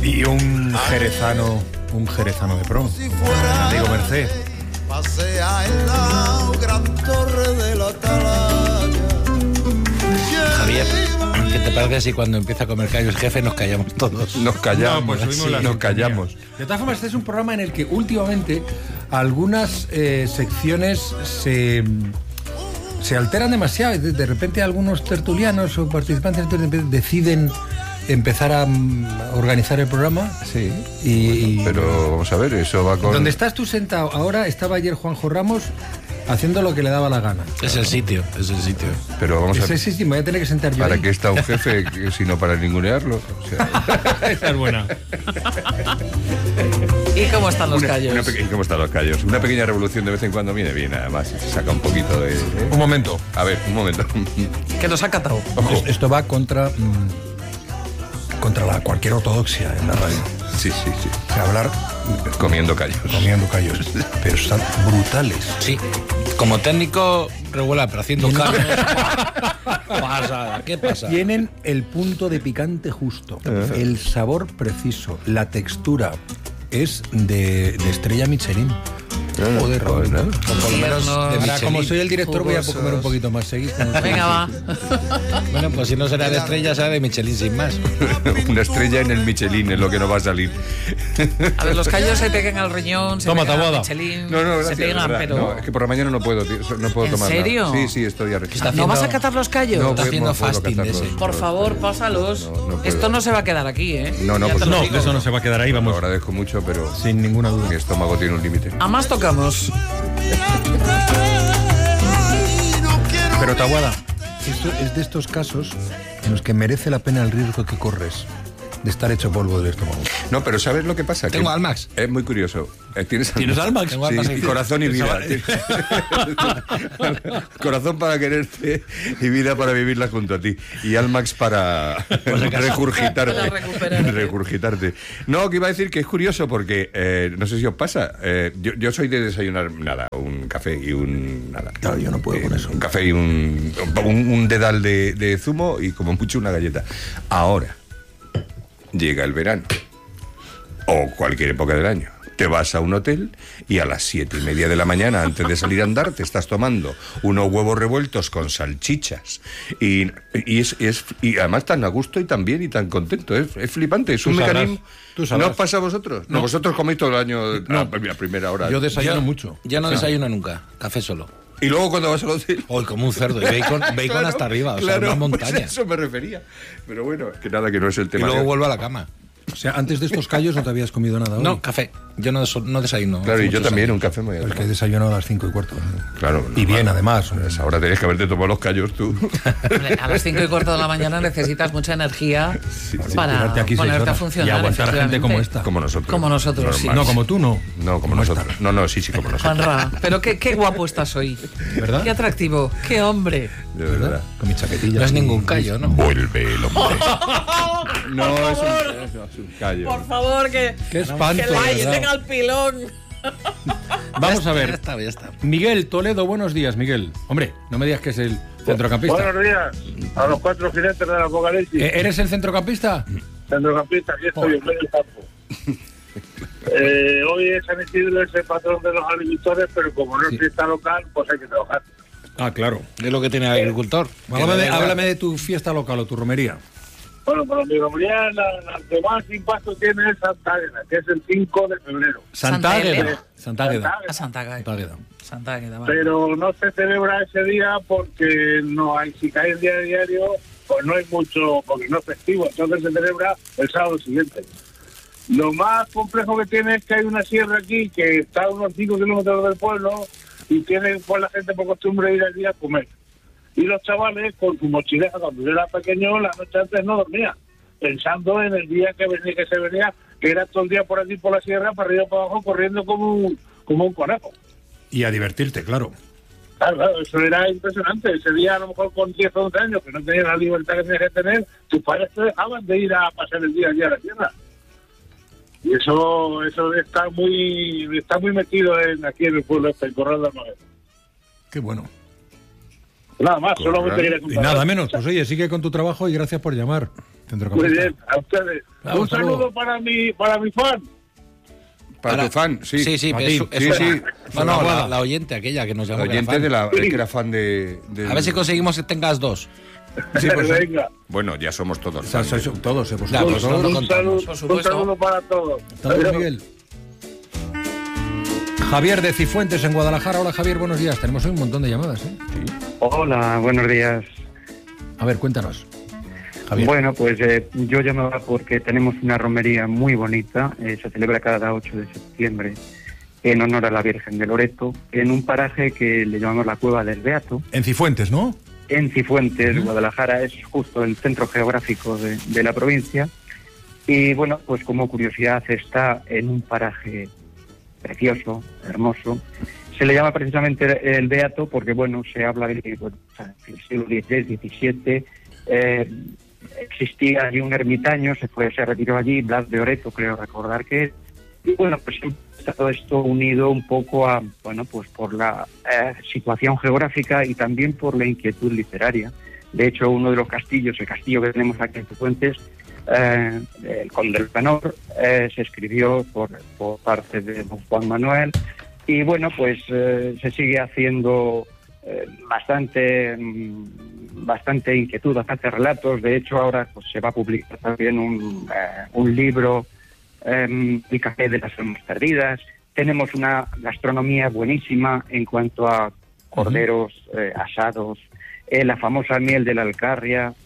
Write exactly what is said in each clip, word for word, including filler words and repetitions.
Y un jerezano, un jerezano de pro. Amigo Merced. Pasea en la gran torre de la Atalaya. Javier, ¿qué te parece si cuando empieza a comer callos jefe nos callamos todos? Nos callamos, No, pues subimos sí, la nos sintonía. callamos. De todas formas, este es un programa en el que últimamente algunas eh, secciones se, se alteran demasiado. De, de repente algunos tertulianos o participantes deciden empezar a mm, organizar el programa. Sí. Y, Pero vamos a ver, eso va con... Donde estás tú sentado ahora, estaba ayer Juanjo Ramos haciendo lo que le daba la gana. Es el sitio, es el sitio. Pero vamos a Sí, ver, sí, sí, me voy a tener que sentar yo ¿para ahí. qué está un jefe que- si no para ningunearlo? O sea, Esa es buena. ¿Y cómo están los una- callos? una peque- ¿Cómo están los callos? Una pequeña revolución de vez en cuando viene bien, además. Se saca un poquito de... ¿eh? Un momento. A ver, un momento. Que nos ha catado. Ojo. Es- Esto va contra mm, contra la cualquier ortodoxia en la radio. Sí, sí, sí. O sea, hablar Comiendo callos. comiendo callos, pero están brutales. Sí, como técnico regular, pero haciendo callos. Pasada, ¿qué pasa? Tienen el punto de picante justo, el sabor preciso, la textura es de, de estrella Michelin. Joder, Raúl. Bueno. Con por lo menos de Ahora, Michelin. como soy el director, voy a Jugosos. comer un poquito más. Seguid con el- Venga, va. Bueno, pues si no será de estrella, será de Michelin sin más. Una estrella en el Michelin es lo que no va a salir. A ver, los callos se pegan al riñón, se Toma, pegan al Taboada. Michelin, No, no, se gracias, pegan, verdad. pero... No, es que por la mañana no puedo, tío, no puedo ¿En tomar nada. serio? Sí, sí, estoy arreglado. Está ¿No vas a haciendo- catar los callos? No, Está puedo- haciendo no puedo fasting catarlos. ese. Por favor, pásalos. No, no puedo. Esto no se va a quedar aquí, ¿eh? No, no, Ya por te lo No, digo. eso no se va a quedar ahí, Lo vamos, agradezco mucho, pero sin ninguna mi duda. estómago tiene un límite. A más tocamos. Pero Taboada, esto es de estos casos en los que merece la pena el riesgo que corres de estar hecho polvo del estómago. No, pero ¿sabes lo que pasa? Tengo Que Almax. Es muy curioso. Eh, ¿Tienes ¿Tienes Almax? Tengo Almax Sí, aquí. corazón y vida. Corazón para quererte y vida para vivirla junto a ti. Y Almax para regurgitarte. Para recuperarte. Regurgitarte. No, que iba a decir que es curioso porque, eh, no sé si os pasa, eh, yo, yo soy de desayunar nada, un café y un... nada. Claro, yo no puedo con eso. Un café y un, un, un dedal de, de zumo y como mucho una galleta. Ahora, llega el verano o cualquier época del año. Te vas a un hotel y a las siete y media de la mañana, antes de salir a andar, te estás tomando unos huevos revueltos con salchichas. Y, y, es, es, y además tan a gusto y tan bien y tan contento. Es, es flipante, es Tú un sabrás, mecanismo. tú sabrás. ¿No os pasa a vosotros? No, No. vosotros coméis todo el año No. a la primera hora. Yo desayuno Yo- mucho. Yo no desayuno nunca, café solo. Y luego cuando vas al hotel... Hoy como un cerdo, y bacon, bacon Claro, hasta arriba, o sea, claro, una montaña. pues a eso me refería. Pero bueno, que nada, que no es el Y tema. luego de- vuelvo a la cama. O sea, antes de estos callos no te habías comido nada hoy. No, café. Yo no, des- no desayuno. Claro, hace y yo muchos también, años. un café me voy a El que he tomar. desayunado a las cinco y cuarto. Claro. Y bien, además. Pues ahora tenés que haberte tomado los callos tú. Hombre, a las cinco y cuarto de la mañana necesitas mucha energía para Quedarte aquí seis ponerte a horas funcionar. y aguantar a gente efectivamente. como esta. Como nosotros. Como nosotros, sí. Normal. No, como tú no. No, como nosotros. No, no, sí, sí, como nosotros. Juanra, pero qué, qué guapo estás hoy. ¿Verdad? Qué atractivo, qué hombre. De verdad. Con mi chaquetilla. No es ningún callo, ¿no? Vuelve el hombre. No, es un, es un callo. Por favor, que, Qué espanto, que la de verdad. lleven al pilón. Vamos a Ya ver. está, ya está. Miguel Toledo, buenos días, Miguel. Hombre, no me digas que es el centrocampista. Buenos días a los cuatro jinetes del Apocalipsis. Eh, ¿Eres el centrocampista? Centrocampista, aquí estoy en medio del campo. Eh, hoy es San Isidro, es el patrón de los agricultores, pero como no es fiesta local, pues hay que trabajar. Ah, claro. Es lo que tiene el agricultor. Háblame Que de, le da igual. háblame de tu fiesta local o tu romería. Bueno, pero mi romería, la, la que más impacto tiene es Santa Águeda, que es el cinco de febrero. Santa Santa Águeda. Elena. Santa Águeda. A Santa Águeda. Santa Águeda. Santa Águeda, vale. Pero no se celebra ese día porque no hay, si cae el día de diario, pues no hay mucho, porque no es festivo, entonces se celebra el sábado siguiente. Lo más complejo que tiene es que hay una sierra aquí que está a unos cinco kilómetros del pueblo y tiene pues la gente por costumbre ir allí a comer. Y los chavales con su mochileja, cuando yo era pequeño, la noche antes no dormía, pensando en el día que venía, que se venía, que era todo el día por aquí por la sierra, para arriba y para abajo, corriendo como un, como un conejo. Y a divertirte, claro. Claro, claro, eso era impresionante. Ese día, a lo mejor con diez o once años, que no tenías la libertad que tenías que tener, tus padres te dejaban de ir a pasar el día allí a la tierra. Y eso eso está muy está muy metido en, aquí en el pueblo este, en Corral de Almaguer. Qué bueno. Nada más, solamente quería Y contar. nada menos. Pues oye, sigue con tu trabajo y gracias por llamar. Centro Muy Campista. bien, a ustedes. Vamos, Un saludo saludo. para mi, para mi fan. Para, Para- tu fan, sí. Sí, sí, Para pero ti. es, Sí, es sí. No, no, la, la oyente aquella que nos El llamó. que era oyente fan. de la, es que era fan de... del- A ver si conseguimos que tengas dos. Sí, pues, Venga. Bueno, ya somos todos o sea, fans. sois todos, eh, por Ya, supuesto. pues no lo Un contamos. saludo, por un supuesto. saludo para todos. Hasta luego, Adiós. Miguel. Javier de Cifuentes en Guadalajara. Hola Javier, buenos días. Tenemos hoy un montón de llamadas, ¿eh? Hola, buenos días. A ver, cuéntanos. Javier. Bueno, pues eh, yo llamaba porque tenemos una romería muy bonita, eh, se celebra cada ocho de septiembre en honor a la Virgen de Loreto, en un paraje que le llamamos la Cueva del Beato, En Cifuentes, ¿no? en Cifuentes, Guadalajara, es justo el centro geográfico de, de la provincia. Y bueno, pues como curiosidad está en un paraje precioso, hermoso. Se le llama precisamente el Beato porque, bueno, se habla de que bueno, en el siglo dieciséis, diecisiete eh, existía allí un ermitaño, se fue, se retiró allí, Blas de Oreto, creo recordar que es. Y bueno, pues está todo esto unido un poco a, bueno, pues por la eh, situación geográfica y también por la inquietud literaria. De hecho, uno de los castillos, el castillo que tenemos aquí en Cifuentes, eh, el Conde del Penor, eh, se escribió por, por parte de don Juan Manuel. Y bueno, pues eh, se sigue haciendo eh, bastante mm, bastante inquietud, bastante relatos. De hecho, ahora pues se va a publicar también un, eh, un libro, eh, El café de las almas perdidas. Tenemos una gastronomía buenísima en cuanto a corderos eh, asados, eh, la famosa miel de la Alcarria.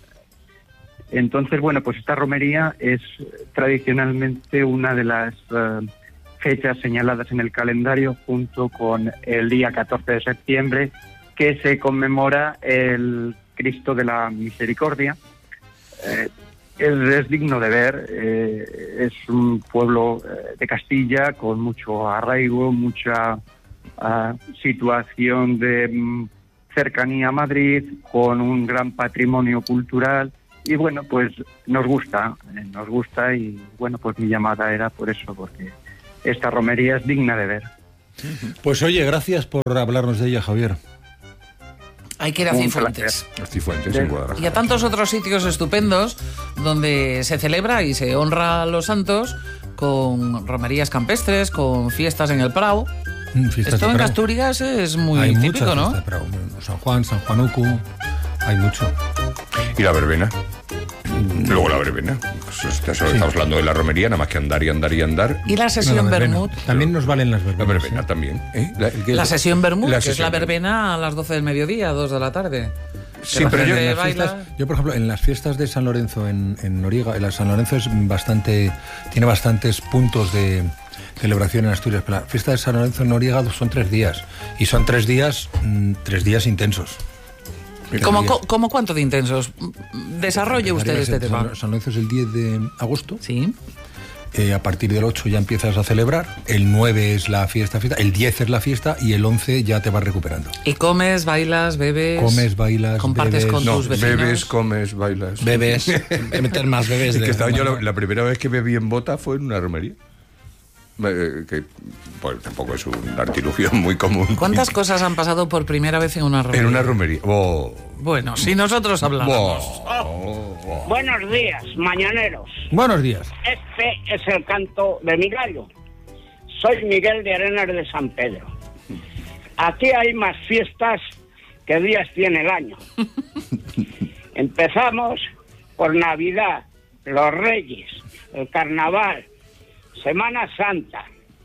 Entonces, bueno, pues esta romería es tradicionalmente una de las eh, fechas señaladas en el calendario junto con el día catorce de septiembre, que se conmemora el Cristo de la Misericordia. Eh, es, es digno de ver, eh, es un pueblo eh, de Castilla con mucho arraigo, mucha uh, situación de um, cercanía a Madrid, con un gran patrimonio cultural. Y bueno, pues nos gusta, eh, nos gusta y bueno, pues mi llamada era por eso, porque esta romería es digna de ver. Pues oye, gracias por hablarnos de ella, Javier. Hay que ir a Un Cifuentes. Los Cifuentes en Guadalajara. Y a tantos otros sitios estupendos donde se celebra y se honra a los santos con romerías campestres, con fiestas en el Prado. Mm, fiestas Esto de en Prado. Asturias es muy Hay típico, muchas ¿no? fiestas de Prado. San Juan, San Juanucu, hay mucho. Y la verbena. Luego la verbena. Pues esto- eso, estamos hablando de la romería, nada más que andar y andar y andar. Y la sesión No, la verbena. Bermud. También nos valen las La verbenas. verbena ¿eh? también. ¿eh? La, el que- La sesión Bermud, la que es sesión la Bermud. verbena a las doce del mediodía, dos de la tarde. Sí, la pero yo, gente En las baila. fiestas- yo, por ejemplo, en las fiestas de San Lorenzo en, en Noriega, en la San Lorenzo es bastante, tiene bastantes puntos de celebración en Asturias. Pero la fiesta de San Lorenzo en Noriega son tres días. Y son tres días, mm, tres días intensos. Tres ¿Cómo, días. co- ¿Cómo cuánto de intensos? Desarrolle usted San- este tema. San, San Lorenzo es el diez de agosto. Sí. Eh, a partir del ocho ya empiezas a celebrar. El nueve es la fiesta, fiesta. El diez es la fiesta y el once ya te vas recuperando. Y comes, bailas, bebes. Comes, bailas, compartes bebes. con no, tus vecinos. bebes, comes, bailas. Bebes, meter más bebés. Es de- que estaba yo la, la primera vez que bebí en bota fue en una romería. Eh, que pues tampoco es un artilugio muy común. ¿Cuántas cosas han pasado por primera vez en una romería? En una romería. Oh. Bueno, si nosotros hablamos. Oh. Buenos días, mañaneros. Buenos días. Este es el canto de mi gallo. Soy Miguel de Arenas de San Pedro. Aquí hay más fiestas que días tiene el año. Empezamos por Navidad, los Reyes, el Carnaval, Semana Santa,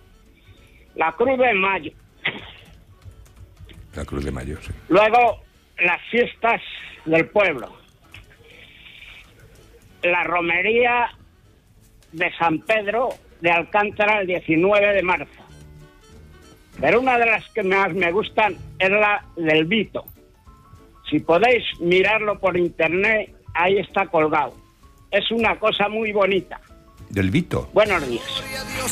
la Cruz de Mayo. La Cruz de Mayo, sí. Luego, las fiestas del pueblo. La romería de San Pedro de Alcántara el diecinueve de marzo. Pero una de las que más me gustan es la del Vito. Si podéis mirarlo por internet, ahí está colgado. Es una cosa muy bonita. Del Vito. Buenos días.